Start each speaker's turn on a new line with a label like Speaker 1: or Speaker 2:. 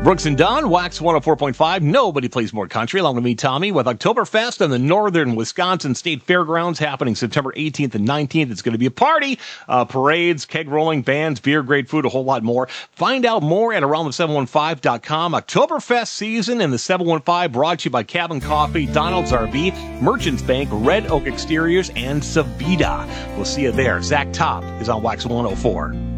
Speaker 1: Brooks and Dunn, Wax 104.5. Nobody plays more country, along with me, Tommy, with Oktoberfest and the Northern Wisconsin State Fairgrounds happening September 18th and 19th. It's going to be a party, parades, keg rolling, bands, beer, great food, a whole lot more. Find out more at aroundthe715.com. Oktoberfest season in the 715 brought to you by Cabin Coffee, Donald's RV, Merchants Bank, Red Oak Exteriors, and Savita. We'll see you there. Zach Top is on Wax 104.